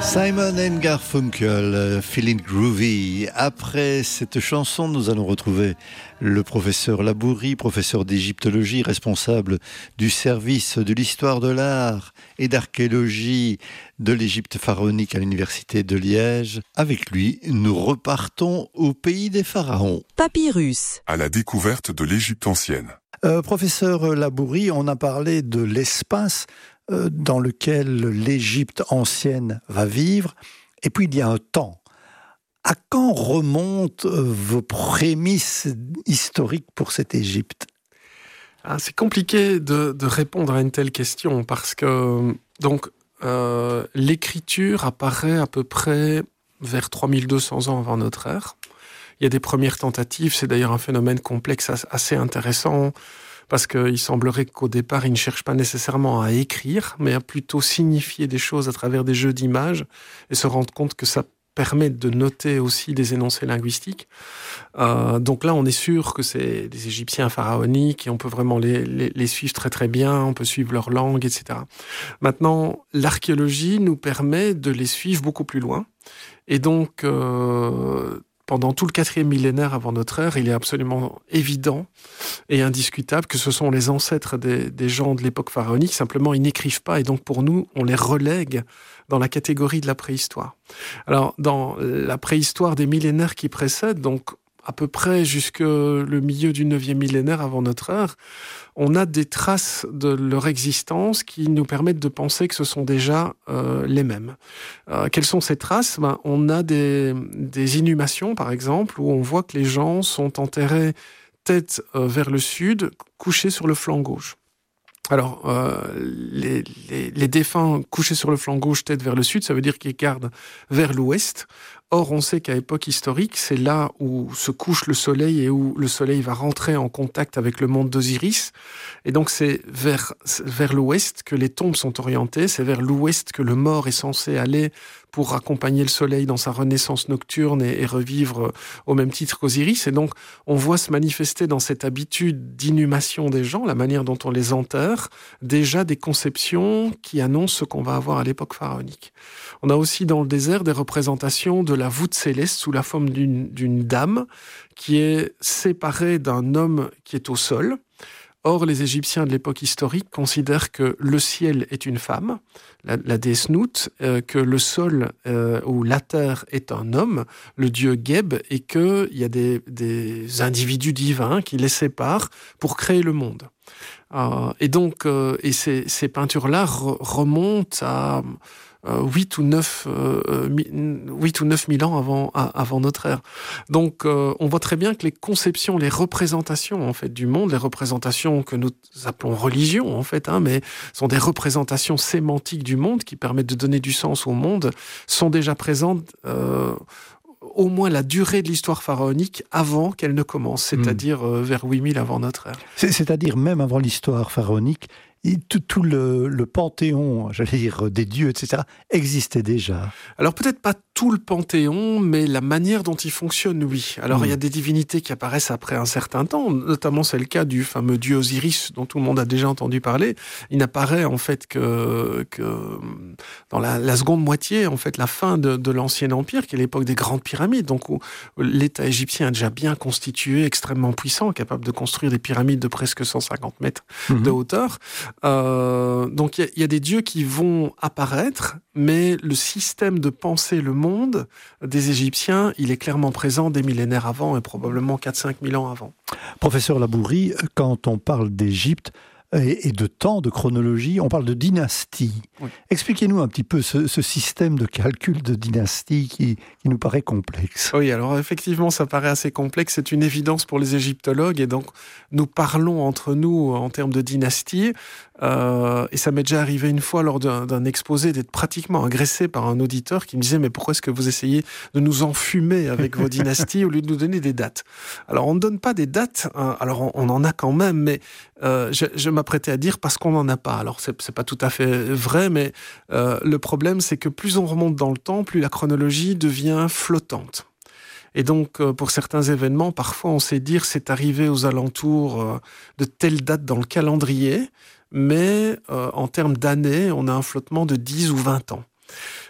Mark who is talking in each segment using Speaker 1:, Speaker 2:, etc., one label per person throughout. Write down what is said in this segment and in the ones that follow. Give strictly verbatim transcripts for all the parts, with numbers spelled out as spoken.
Speaker 1: Simon and Garfunkel, euh, Feeling Groovy. Après cette chanson, nous allons retrouver le professeur Labourie, professeur d'égyptologie, responsable du service de l'histoire de l'art et d'archéologie de l'Égypte pharaonique à l'université de Liège. Avec lui, nous repartons au pays des pharaons.
Speaker 2: Papyrus.
Speaker 3: À la découverte de l'Égypte ancienne.
Speaker 1: Euh, professeur Labourie, on a parlé de l'espace euh, dans lequel l'Égypte ancienne va vivre, et puis il y a un temps. À quand remontent euh, vos prémices historiques pour cette Égypte ?
Speaker 4: Ah, c'est compliqué de, de répondre à une telle question parce que donc euh, l'écriture apparaît à peu près vers trois mille deux cents ans avant notre ère. Il y a des premières tentatives, c'est d'ailleurs un phénomène complexe assez intéressant parce qu'il semblerait qu'au départ, ils ne cherchent pas nécessairement à écrire, mais à plutôt signifier des choses à travers des jeux d'images et se rendre compte que ça permet de noter aussi des énoncés linguistiques. Euh, donc là, on est sûr que c'est des Égyptiens pharaoniques et on peut vraiment les, les, les suivre très très bien, on peut suivre leur langue, et cetera. Maintenant, l'archéologie nous permet de les suivre beaucoup plus loin. Et donc, euh, pendant tout le quatrième millénaire avant notre ère, il est absolument évident et indiscutable que ce sont les ancêtres des, des gens de l'époque pharaonique. Simplement, ils n'écrivent pas et donc pour nous, on les relègue dans la catégorie de la préhistoire. Alors, dans la préhistoire des millénaires qui précèdent, donc à peu près jusque le milieu du neuvième millénaire avant notre ère, on a des traces de leur existence qui nous permettent de penser que ce sont déjà euh, les mêmes. Euh, quelles sont ces traces ? Ben, on a des, des inhumations, par exemple, où on voit que les gens sont enterrés tête euh, vers le sud, couchés sur le flanc gauche. Alors, euh, les, les, les défunts couchés sur le flanc gauche, tête vers le sud, ça veut dire qu'ils regardent vers l'ouest. Or, on sait qu'à époque historique, c'est là où se couche le soleil et où le soleil va rentrer en contact avec le monde d'Osiris. Et donc, c'est vers, vers l'ouest que les tombes sont orientées, c'est vers l'ouest que le mort est censé aller pour accompagner le soleil dans sa renaissance nocturne et, et revivre au même titre qu'Osiris. Et donc, on voit se manifester dans cette habitude d'inhumation des gens, la manière dont on les enterre, déjà des conceptions qui annoncent ce qu'on va avoir à l'époque pharaonique. On a aussi dans le désert des représentations de la voûte céleste sous la forme d'une, d'une dame qui est séparée d'un homme qui est au sol. Or, les Égyptiens de l'époque historique considèrent que le ciel est une femme, la, la déesse Nout, euh, que le sol euh, ou la terre est un homme, le dieu Geb, et qu'il y a des, des individus divins qui les séparent pour créer le monde. Euh, et donc, euh, et ces, ces peintures-là re- remontent à Euh, huit ou neuf mille ans avant, avant notre ère. Donc, euh, on voit très bien que les conceptions, les représentations en fait du monde, les représentations que nous appelons religion en fait, hein, mais sont des représentations sémantiques du monde qui permettent de donner du sens au monde, sont déjà présentes. Euh, au moins la durée de l'histoire pharaonique avant qu'elle ne commence, c'est-à-dire euh, vers huit mille avant notre ère.
Speaker 1: C'est, c'est-à-dire même avant l'histoire pharaonique, tout, tout le, le panthéon, j'allais dire, des dieux, et cetera, existait déjà.
Speaker 4: Alors peut-être pas tout le panthéon, mais la manière dont il fonctionne, oui. Alors mmh. il y a des divinités qui apparaissent après un certain temps, notamment c'est le cas du fameux dieu Osiris, dont tout le monde a déjà entendu parler. Il n'apparaît en fait que, que dans la, la seconde moitié, en fait, la fin de, de l'Ancien Empire, qui est l'époque des grandes pyramides, donc où l'État égyptien est déjà bien constitué, extrêmement puissant, capable de construire des pyramides de presque cent cinquante mètres mmh. de hauteur. Euh, donc il y, y a des dieux qui vont apparaître, mais le système de penser le monde des Égyptiens, il est clairement présent des millénaires avant et probablement quatre à cinq mille ans avant.
Speaker 1: Professeur Labourie, quand on parle d'Égypte et de temps, de chronologie, on parle de dynastie. Oui. Expliquez-nous un petit peu ce, ce système de calcul de dynastie qui, qui nous paraît complexe.
Speaker 4: Oui, alors effectivement, ça paraît assez complexe. C'est une évidence pour les égyptologues et donc nous parlons entre nous en termes de dynastie. Euh, et ça m'est déjà arrivé une fois lors d'un, d'un exposé d'être pratiquement agressé par un auditeur qui me disait « Mais pourquoi est-ce que vous essayez de nous enfumer avec vos dynasties au lieu de nous donner des dates ?» Alors, on ne donne pas des dates, hein. Alors on, on en a quand même, mais euh, je, je m'apprêtais à dire parce qu'on n'en a pas. Alors, c'est, c'est pas tout à fait vrai, mais euh, le problème, c'est que plus on remonte dans le temps, plus la chronologie devient flottante. Et donc, euh, pour certains événements, parfois, on sait dire c'est arrivé aux alentours euh, de telle date dans le calendrier, mais euh, en termes d'années, on a un flottement de dix ou vingt ans.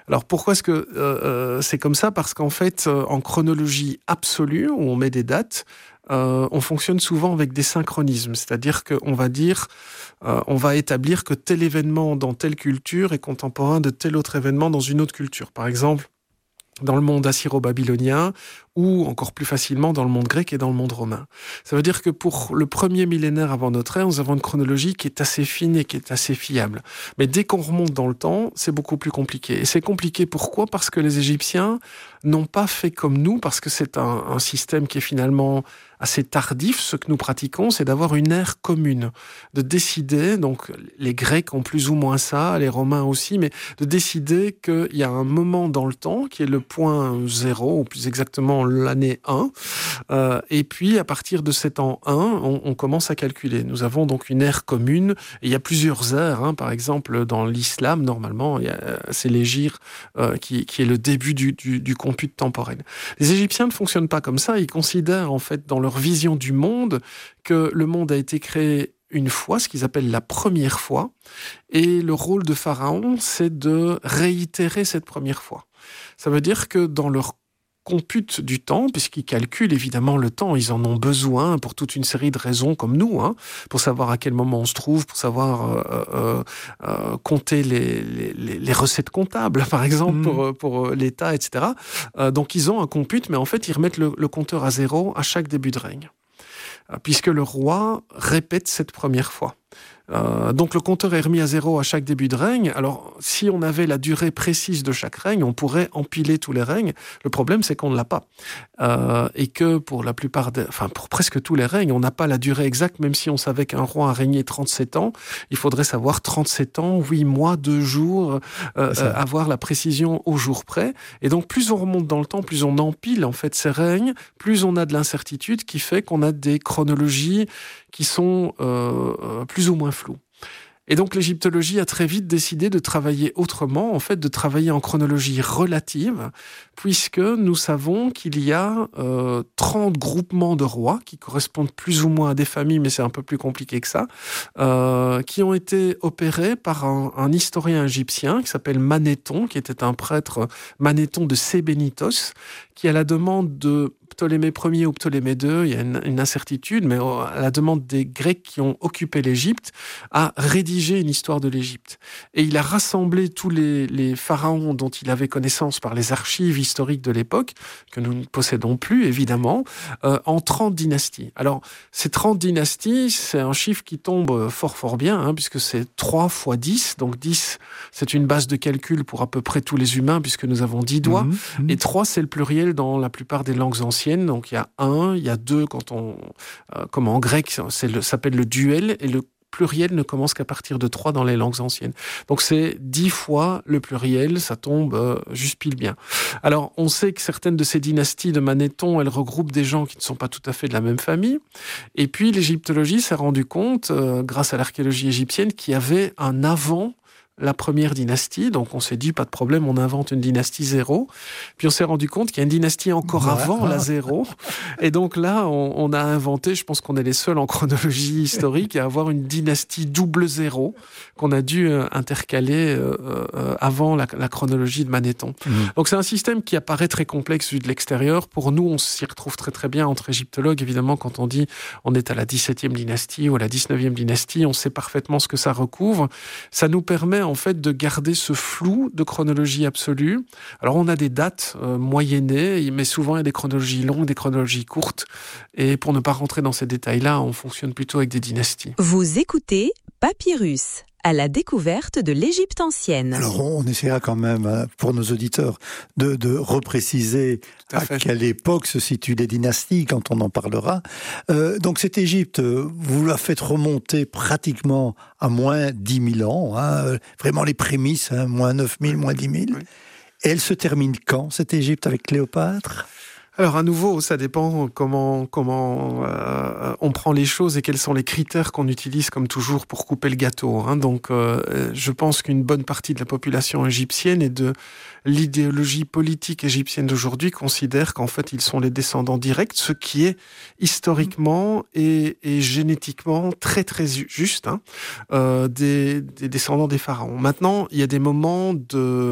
Speaker 4: Alors pourquoi est-ce que euh, c'est comme ça ? Parce qu'en fait, euh, en chronologie absolue, où on met des dates, euh, on fonctionne souvent avec des synchronismes. C'est-à-dire qu'on va dire, euh, on va établir que tel événement dans telle culture est contemporain de tel autre événement dans une autre culture. Par exemple, dans le monde assyro-babylonien, ou encore plus facilement dans le monde grec et dans le monde romain. Ça veut dire que pour le premier millénaire avant notre ère, nous avons une chronologie qui est assez fine et qui est assez fiable. Mais dès qu'on remonte dans le temps, c'est beaucoup plus compliqué. Et c'est compliqué pourquoi ? Parce que les Égyptiens n'ont pas fait comme nous, parce que c'est un, un système qui est finalement assez tardif. Ce que nous pratiquons, c'est d'avoir une ère commune, de décider, donc les Grecs ont plus ou moins ça, les Romains aussi, mais de décider qu'il y a un moment dans le temps qui est le point zéro, ou plus exactement l'année un, euh, et puis à partir de cet an un, on, on commence à calculer. Nous avons donc une ère commune, et il y a plusieurs ères, hein. Par exemple dans l'islam, normalement, il y a, c'est l'hégire euh, qui, qui est le début du, du, du compute temporel. Les Égyptiens ne fonctionnent pas comme ça, ils considèrent en fait dans leur vision du monde que le monde a été créé une fois, ce qu'ils appellent la première fois, et le rôle de Pharaon, c'est de réitérer cette première fois. Ça veut dire que dans leur compute du temps, puisqu'ils calculent évidemment le temps, ils en ont besoin pour toute une série de raisons comme nous, hein, pour savoir à quel moment on se trouve, pour savoir euh, euh, euh, compter les, les, les recettes comptables, par exemple, mmh. pour, pour l'État, et cetera. Euh, donc ils ont un compute, mais en fait ils remettent le, le compteur à zéro à chaque début de règne, puisque le roi répète cette première fois. Euh, donc le compteur est remis à zéro à chaque début de règne. Alors si on avait la durée précise de chaque règne, on pourrait empiler tous les règnes. Le problème, c'est qu'on ne l'a pas, euh, et que pour la plupart, de, enfin pour presque tous les règnes, on n'a pas la durée exacte. Même si on savait qu'un roi a régné trente-sept ans, il faudrait savoir trente-sept ans, huit mois, deux jours, euh, euh, avoir la précision au jour près. Et donc plus on remonte dans le temps, plus on empile en fait ces règnes, plus on a de l'incertitude, qui fait qu'on a des chronologies qui sont euh, plus ou moins floues. Et donc l'égyptologie a très vite décidé de travailler autrement, en fait de travailler en chronologie relative, puisque nous savons qu'il y a euh, trente groupements de rois, qui correspondent plus ou moins à des familles, mais c'est un peu plus compliqué que ça, euh, qui ont été opérés par un, un historien égyptien qui s'appelle Manéthon, qui était un prêtre Manéthon de Sébennytos, qui, à la demande de Ptolémée Ier ou Ptolémée deux, il y a une, une incertitude, mais à la demande des Grecs qui ont occupé l'Égypte, a rédigé une histoire de l'Égypte. Et il a rassemblé tous les, les pharaons dont il avait connaissance par les archives historiques de l'époque, que nous ne possédons plus, évidemment, euh, en trente dynasties. Alors, ces trente dynasties, c'est un chiffre qui tombe fort, fort bien, hein, puisque c'est trois fois dix. Donc dix, c'est une base de calcul pour à peu près tous les humains, puisque nous avons dix doigts. Mmh, mmh. Et trois, c'est le pluriel dans la plupart des langues anciennes. Donc il y a un, il y a deux, quand on, euh, comme en grec, c'est le, ça s'appelle le duel, et le pluriel ne commence qu'à partir de trois dans les langues anciennes. Donc c'est dix fois le pluriel, ça tombe euh, juste pile bien. Alors on sait que certaines de ces dynasties de Manéthon, elles regroupent des gens qui ne sont pas tout à fait de la même famille. Et puis l'égyptologie s'est rendu compte, euh, grâce à l'archéologie égyptienne, qu'il y avait un avant la première dynastie. Donc on s'est dit, pas de problème, on invente une dynastie zéro. Puis on s'est rendu compte qu'il y a une dynastie encore ouais. avant la zéro. Et donc là, on, on a inventé, je pense qu'on est les seuls en chronologie historique à avoir une dynastie double zéro qu'on a dû euh, intercaler euh, euh, avant la, la chronologie de Manéthon. Mmh. Donc c'est un système qui apparaît très complexe vu de l'extérieur. Pour nous, on s'y retrouve très très bien entre égyptologues. Évidemment, quand on dit on est à la dix-septième dynastie ou à la dix-neuvième dynastie, on sait parfaitement ce que ça recouvre. Ça nous permet en fait de garder ce flou de chronologie absolue. Alors on a des dates euh, moyennées, mais souvent il y a des chronologies longues, des chronologies courtes. Et pour ne pas rentrer dans ces détails-là, on fonctionne plutôt avec des dynasties.
Speaker 2: Vous écoutez Papyrus, à la découverte de l'Égypte ancienne.
Speaker 1: Alors on essaiera quand même, pour nos auditeurs, de, de repréciser à, à quelle époque se situent les dynasties, quand on en parlera. Euh, donc cette Égypte, vous la faites remonter pratiquement à moins dix mille ans, hein, vraiment les prémices, hein, moins neuf mille, moins dix mille. Oui. Et elle se termine quand, cette Égypte, avec Cléopâtre ?
Speaker 4: Alors à nouveau, ça dépend comment comment euh, on prend les choses et quels sont les critères qu'on utilise comme toujours pour couper le gâteau. Hein. Donc euh, je pense qu'une bonne partie de la population égyptienne et de l'idéologie politique égyptienne d'aujourd'hui considère qu'en fait ils sont les descendants directs, ce qui est historiquement et, et génétiquement très très juste, hein, euh, des, des descendants des pharaons. Maintenant, il y a des moments de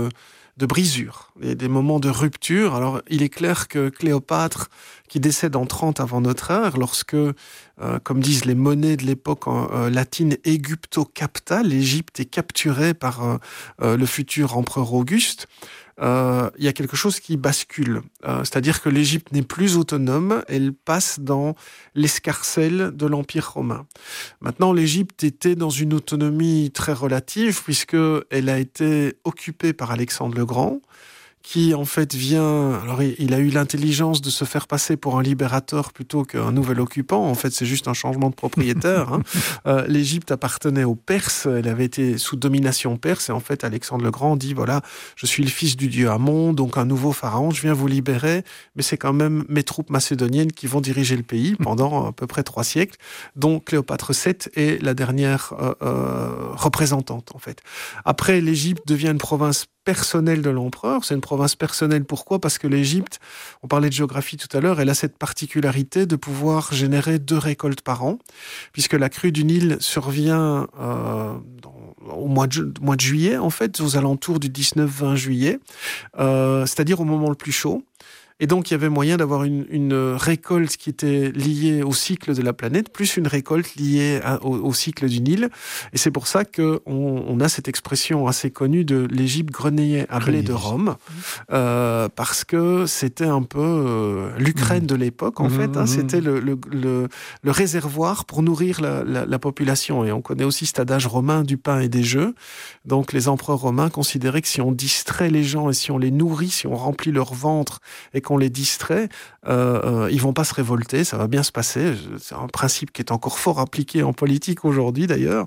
Speaker 4: de brisure, et des moments de rupture. Alors, il est clair que Cléopâtre, qui décède en trente avant notre ère, lorsque, euh, comme disent les monnaies de l'époque euh, latine, Aegypto capta, l'Égypte est capturée par euh, euh, le futur empereur Auguste, euh, il y a quelque chose qui bascule. Euh, c'est-à-dire que l'Égypte n'est plus autonome, elle passe dans l'escarcelle de l'Empire romain. Maintenant, l'Égypte était dans une autonomie très relative, puisqu'elle a été occupée par Alexandre le Grand, qui en fait vient... Alors, il a eu l'intelligence de se faire passer pour un libérateur plutôt qu'un nouvel occupant. En fait, c'est juste un changement de propriétaire. Hein. Euh, L'Égypte appartenait aux Perses, elle avait été sous domination perse, et en fait, Alexandre le Grand dit, voilà, je suis le fils du dieu Amon, donc un nouveau pharaon, je viens vous libérer, mais c'est quand même mes troupes macédoniennes qui vont diriger le pays pendant à peu près trois siècles, dont Cléopâtre sept est la dernière euh, euh, représentante, en fait. Après, l'Égypte devient une province personnelle de l'empereur. C'est une province personnelle. Pourquoi ? Parce que l'Égypte, on parlait de géographie tout à l'heure, elle a cette particularité de pouvoir générer deux récoltes par an, puisque la crue du Nil survient euh, dans, au mois de, ju- mois de juillet, en fait, aux alentours du dix-neuf vingt juillet, euh, c'est-à-dire au moment le plus chaud. Et donc, il y avait moyen d'avoir une, une récolte qui était liée au cycle de la planète, plus une récolte liée à, au, au cycle du Nil. Et c'est pour ça qu'on on a cette expression assez connue de l'Égypte grenayait à blé de Rome, euh, parce que c'était un peu euh, l'Ukraine de l'époque, en mmh. fait. Hein, c'était le, le, le, le réservoir pour nourrir la, la, la population. Et on connaît aussi cet adage romain du pain et des jeux. Donc, les empereurs romains considéraient que si on distrait les gens et si on les nourrit, si on remplit leur ventre et qu'on les distrait, euh, euh, ils vont pas se révolter, ça va bien se passer. C'est un principe qui est encore fort appliqué en politique aujourd'hui d'ailleurs,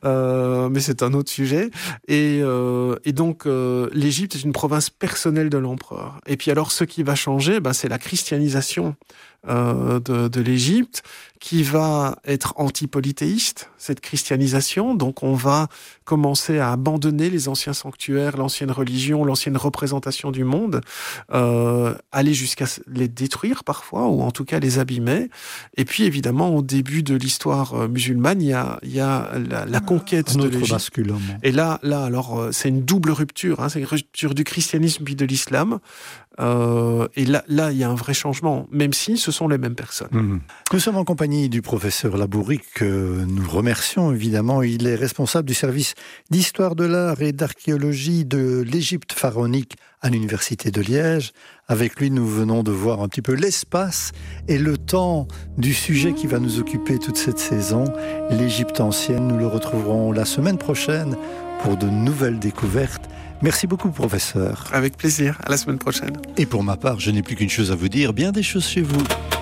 Speaker 4: euh, mais c'est un autre sujet. Et, euh, et donc euh, l'Égypte est une province personnelle de l'empereur. Et puis alors ce qui va changer, ben, c'est la christianisation euh, de, de l'Égypte, qui va être antipolythéiste, cette christianisation. Donc on va commencer à abandonner les anciens sanctuaires, l'ancienne religion, l'ancienne représentation du monde, euh, aller jusqu'à les détruire parfois, ou en tout cas les abîmer. Et puis évidemment, au début de l'histoire musulmane, il y a, il y a la, la conquête
Speaker 1: Un
Speaker 4: de
Speaker 1: autre
Speaker 4: l'Égypte.
Speaker 1: basculement.
Speaker 4: Et là, là, alors, c'est une double rupture. Hein, c'est une rupture du christianisme puis de l'islam. Euh, et là, là, il y a un vrai changement, même si ce sont les mêmes personnes.
Speaker 1: Mmh. Nous sommes en compagnie du professeur Labourie, que nous remercions évidemment. Il est responsable du service d'histoire de l'art et d'archéologie de l'Égypte pharaonique à l'Université de Liège. Avec lui, nous venons de voir un petit peu l'espace et le temps du sujet qui va nous occuper toute cette saison, l'Égypte ancienne. Nous le retrouverons la semaine prochaine pour de nouvelles découvertes. Merci beaucoup, professeur.
Speaker 4: Avec plaisir. À la semaine prochaine.
Speaker 1: Et pour ma part, je n'ai plus qu'une chose à vous dire, bien des choses chez vous.